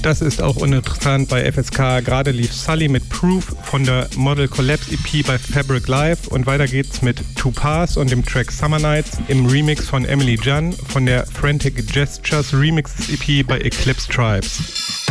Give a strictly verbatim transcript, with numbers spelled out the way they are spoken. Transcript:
Das ist auch uninteressant bei F S K. Gerade lief Sully mit Proof von der Model Collapse E P bei Fabric Live und weiter geht's mit Two Pass und dem Track Summer Nights im Remix von Emily Junn von der Frantic Gestures Remixes E P bei Eclipse Tribes.